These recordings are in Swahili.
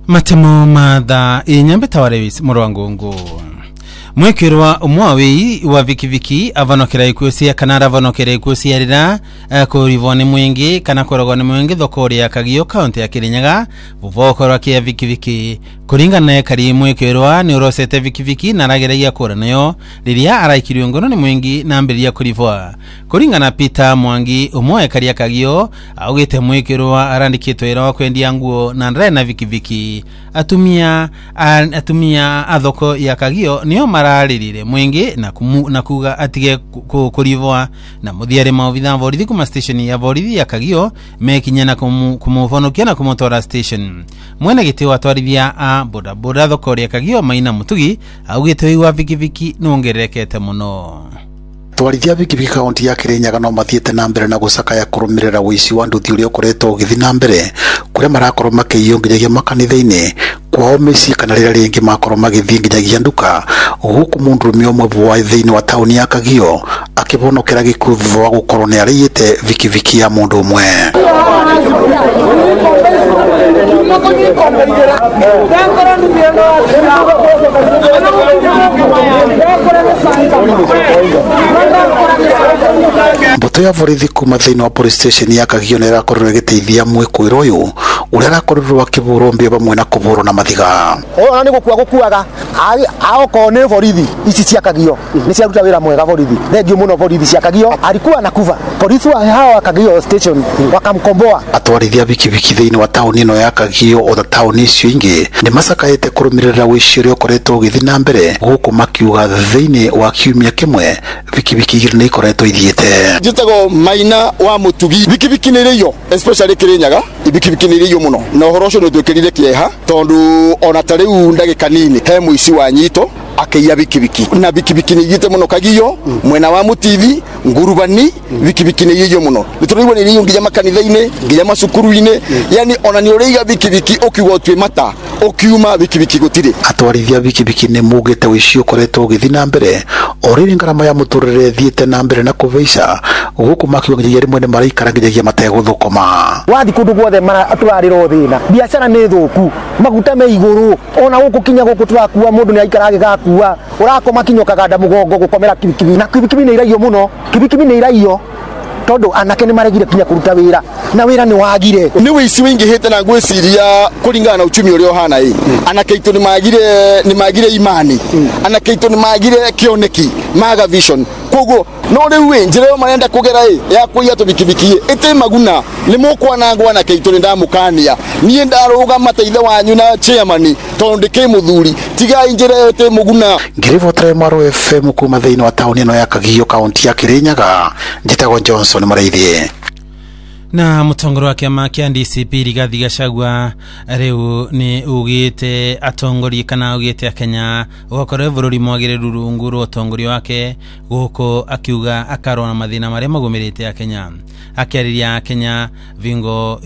Matemo matha inyambe tawarewis murwangungu mwekirwa umwawi wa vikiviki avanokera ikusia kanara avanokera ikusia rira kurivone mwingi kana korogone mwingi thokori ya Kagio county ya Kirinyaga vuvokorwa kia vikiviki kuringana kari mwekirwa ni urosete vikiviki naragereia kura nayo riria araikiriwe ngono ni mwingi na ambiria kurivwa kuringana Peter Mwangi umwe kari ya Kagio augite mwekirwa arandikitwe ira kwendia nguo na ndare na vikiviki atumia athoko ya Kagio niyo mararire mwingi na kuga atige kurivwa na muthiare maobitha borithi kuma station ya borithi ya Kagio mekinya na kumuvonokia na kumotora station mwene giti watwarithia a boda thoko ya Kagio Maina Mutugi augite wa vikiviki nongerekete muno twarithia vikiviki kaunti ya Kirinyaga no mathiete na mbere na gucaka ya kurumirira wici wa nduthi uria ukoretwo ugithi na mbere kuria marakorwo makiyongereria makanitha-ini kwao meci kana rira ringi makorwo magithii nginyagia nduka guku mundurume umwe wa thiini wa tauni ya Kagio akibonokera gikuvu wa gukorwo ni ariyete vikiviki ya mundu umwe mbuto ya borithi kuma thiini wa police station ya Kagio nira korwo igiteithia mwikuiro uyu uria rakorwo akiburo mbio bamwe na kuburo na mathiga ona ni gukua gukuaga aoko ne borithi ici cia Kagio ni cia ruta wira mwega borithi thengio muno borithi cia Kagio alikuwa nakuva polisi wa hawa Kagio station wakamkomboa atwarithia vikiviki thiini wa tauni ino ya Kagio o tauni icio ingi ni macakaite kurumirira wici uria ukoretwo ugithi na mbere guku makiuga thiini wa kiumia kimwe vikiviki igiri ni ikoretwo ithiete jitago Maina wa Mutugi vikiviki ni riyo especially Kirinyaga vikiviki ni riyo muno no horoco no twekirire kieha tondu ona tariu ndagika nini he muici wa nyito akeiya vikiviki na vikiviki ni yite muno Kagio mwena wa Mutithi Ngurubani vikiviki ni yiyo muno niturigwa ni riyo nginya makanitha-ini nginya macukuru-ini yani ona ni uriga vikiviki ukiuga twi mata ukiuma vikiviki gutiri atwarithia vikiviki ni mugite wici ukoretwo ugithi na mbere oriri ngarama ya muturire thiete na mbere na kuveica guku makiuga nginya rimwe ni maraikara nginyagia mategũthũkũma wathi kundu guothe atwariro thina biacara ni thuku maguta me iguru ona guku kinya guku twakua mundu ni aikara agigakua urakoma kinyokaga nda mugongo gukomera kibikibi na kibikibi ni iraio muno kibikibi ni iraio tondu anake ni maregire kinya kuruta wira na wira ni wagire ni wici wingi hite na ngwiciria kuringana na uchumi uria hana anake itu ni magire imani anake itu ni magire kioneki maga vision kogo no riu njira marenda kugera ya kuiya to bikibiki ite maguna ni mukwanangwa na keitu ni ndamukania nie ndaruga mateithe wanyu na chairman tondu ke muthuri tiga njira yote muguna ngirivo Tremaro FM kuma thiini wa tauni ino ya Kagio county ya Kirinyaga njitago Johnson Maraithie na mutongoro wa kiama kia DCP Rigathi Gachagua riu ni ugite atongori kana ugite Kenya ugakorwo bururi mwagiriru rungu rwa utongori wake guko akiuga akarona mathina maria magumirite ya Kenya akiariria Kenya vingo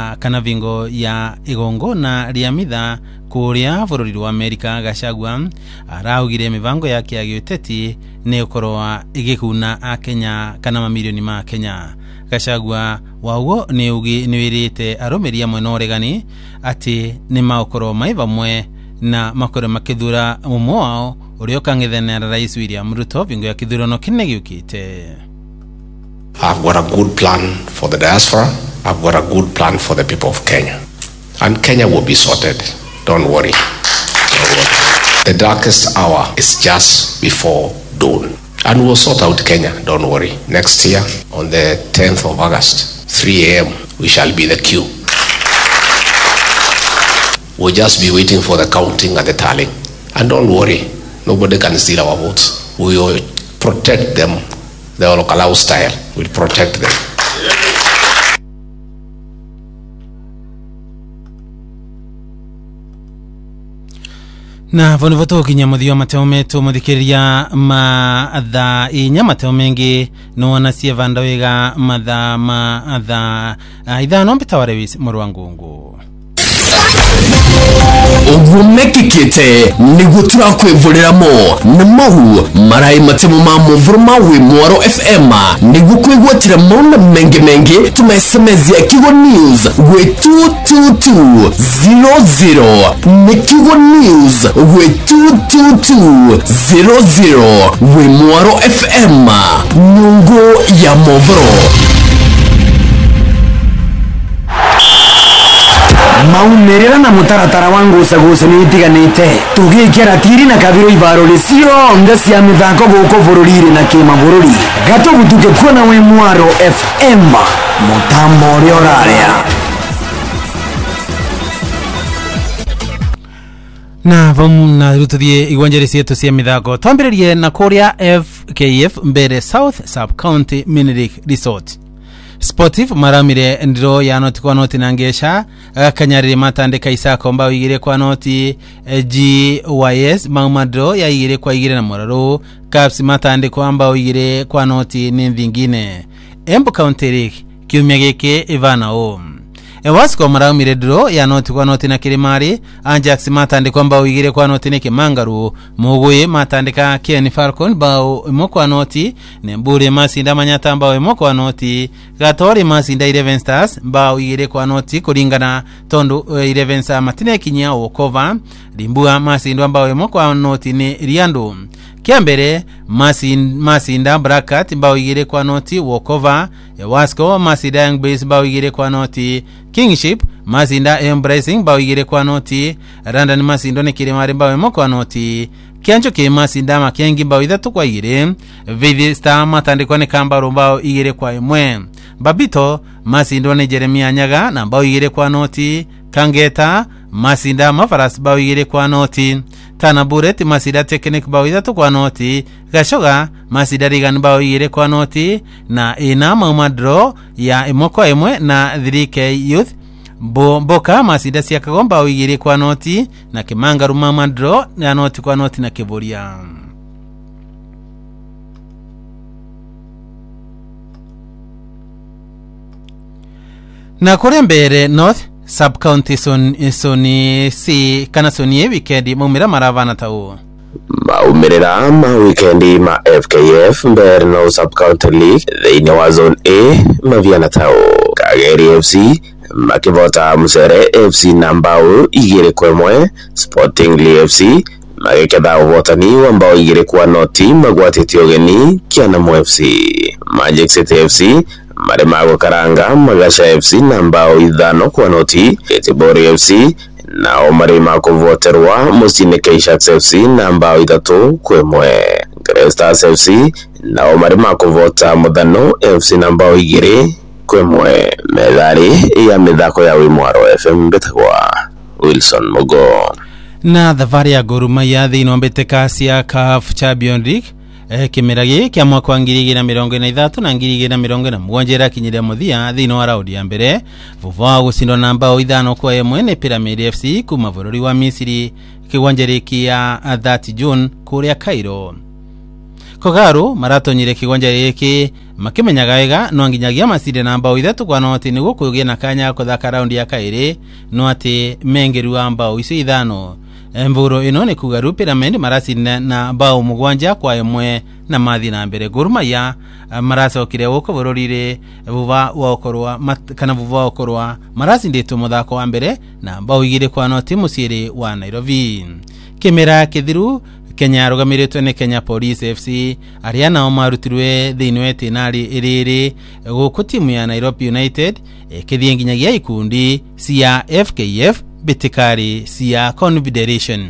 ya igongo na riamitha kuria bururi wa Amerika. Gachagua araugire mivango yake ya giuteti ni ukorwa igikuna a Kenya kana mamilioni ma Kenya. Gachagua wawo ni wirite aromeria mwena uregani ati ni maukoro maiva mwe na makoro makithura umwe wao urio kang'ethanira Rais William Ruto vingo ya kithurano kinene giukite. I've got a good plan for the diaspora. I've got a good plan for the people of Kenya. And Kenya will be sorted. Don't worry. The darkest hour is just before dawn. And we'll sort out Kenya, don't worry. Next year, on the 10th of August, 3 a.m., we shall be the queue. We'll just be waiting for the counting and the tallying. And don't worry, nobody can steal our votes. We will protect them, the Olokalau style. We'll protect them. na vonovoto kinyamuthio mateo metu muthikiriria matha inyamateo mengi no anacie vanda wega matha ithano mbitawarewis murwangungu Ogwo mekikite niguo turakwivurira-mo na mau marai matemu ma movoro mawe Mwaro FM niguo kwigwatira mauna mengi tumesemezia Kigo News we 22200 ni Kigo News we 22200 we Mwaro FM nyungu ya movoro. Maumerera na mutaratara wangu saguse nitiganite tugikira tiri na kabiro ibaro lisio ngasi ya mithako guko bururire na kima bururi gato butuke kuona we Mwaro FM mutambo rioraria na vamuna rututhie igwanjere cietu cia mithako twambiririe na kuria FKF mbere South Sub County Mineral Resort Sportive maramire ndiro ya noti kwa noti nangesha kanyarire matandika isako mbao igire kwa noti GYS maumadro ya igire kwa igire na moraro Caps matandiko ambao igire kwa noti ni vingine Embu County League kiumia giki Ivana o Ewasko maramire ndiro ya noti kwa noti na Kirimari Ajax matandiko ambao igire kwa noti ni Kimangaru Mugwe matandika Ken Falcon bao imo kwa noti Nembure masinda Manyata ambao imo kwa noti Gatori masinda 11 Stars bao igire kwa noti kulingana tondu 11 Stars matine kinya Okova Limbua masinda ambao imo kwa noti ni Riandu Kiambere masinda Bracket bao igire kwa noti Wokova Ewasko masinda Young Base bao igire kwa noti Kingship masinda Embracing bao igire kwa noti Randan masinda ni Kirimari bao imo kwa noti Kiancho ke masinda Makengi bao idatu kwa igire Vivi Star matandikwa ni Kambaro bao igire kwa imwe Babito masinda ni Jeremia Nyaga na bao igire kwa noti Kangeta masinda Mafaras bao igire kwa noti Tana Buret masinda Technic bao idatu kwa noti Gashoga masinda Rigan bao igire kwa noti na ina Maumadro ya imoko imwe na 3K Youth Boka masinda Siakago bao igire kwa noti na Kimangaru Maumadro ya noti kwa noti na Kiburia na kure mbere North Sub County soni si kana soni weekend maumira maravana tau maumirira ma weekend ma FKF mbere no Sub County League thini wa zone A maviana tau Kageri FC makivota Musere FC nambao igire kwemwe Sporting FC mageketha uvotani wambao igire kwa noti magwatiti ogeni Kianamo FC Magic City FC Maremago Karanga Magasha FC nambao idhano kwa noti Etibori FC na Omarima kuvoterwa Musine Keishax FC nambao idhatu kwemwe Grey Stars FC na Omarima kuvota Mudhano FC nambao igire kwemwe medali ya midhako ya Mwaro FM betagwa Wilson Mogo na thavari ya Gor Mahia thini ombeteka cia CAF Champions League kimiragi kia mwaka wa 2023 na 2027 kinyira muthia thini wa raundi ya mbere vuva gucindwa na mbao ithano kwa imwe ni Pyramid FC kuma bururi wa Misiri kiwanjari kia 30 June kuria Cairo Kogaru maratonyire kiwanjari iki makimenyaga wega no nginyagia masinde na mbao ithatu kwa noti niguo kugia na kanya kuthaka raundi ya kairi no ati mengeru wa mbao icio ithano Mburo ino ni kugaru Pyramid marasinde na bao mugwanja kwa imwe na mathi na mbere Gor Mahia maracokire guko bururire vuva wa okorwa kana vuva wa okorwa marasinditwo muthako wa mbere na bao igire kwa noti musiri wa Nairobi Kimera kithiru Kenya rugamiritwe ni Kenya Police FC ariana o marutirwe thini wa tinari iriri guku timu ya Nairobi United kithie nginyagia ikundi cia FKF bitikari cia Confederation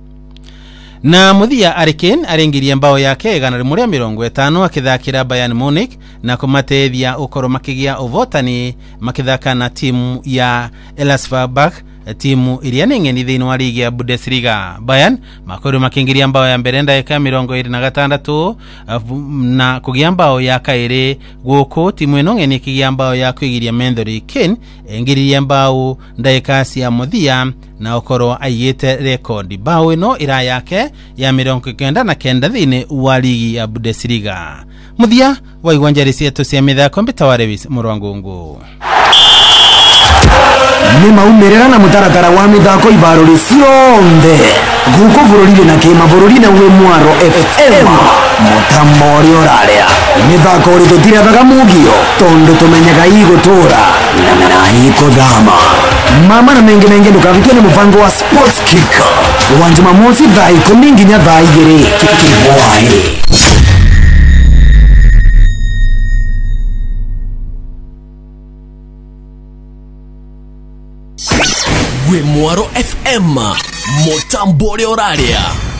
na muthia Ariken arengirie mbao yake gana rimuria 50 akithakira Bayern Munich na kumatethia ukoro makigia uvotani makithaka na timu ya Elversberg timu iria ningeni thini wa ligi ya Bundesliga Bayern makoro makingiria mbao ya mbere ndagika 26 na kugia mbao ya kairi guku timu ino ngeni kigia mbao ya kwigiria Menthori Ken engiriria mbao ndagika cia muthia na okoro ayete record bao ino ira yake ya 99 thini wa ligi ya Bundesliga muthia wa igwanjari cietu cia mithako mbitawarewis Murwangungu nĩ maumerera na mũtaratara wa mĩthako ibarũri ciothe gũkũ bũrũri-inĩ na kĩmabũrũri-inĩ wĩ Mwaro FM mũtambo ũrĩa ũrarĩa mĩthako ũrĩ tũtirethaga mũgio tondũ tũmenyaga igũtũra na ikũthama mama na mengi ndũkavitio nĩ mũbango wa Sports Kick wa Jumamosi thaa 10 nginya thaa 2 kĩbwaĩ. Mwaro FM mũtambo ũrĩa ũrarĩa.